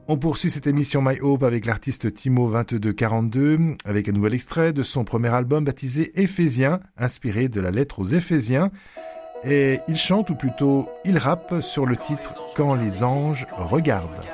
On poursuit cette émission My Hope avec l'artiste Timo2242 avec un nouvel extrait de son premier album baptisé Éphésiens, inspiré de la lettre aux Éphésiens. Et il chante, ou plutôt il rappe, sur le titre Quand les anges regardent.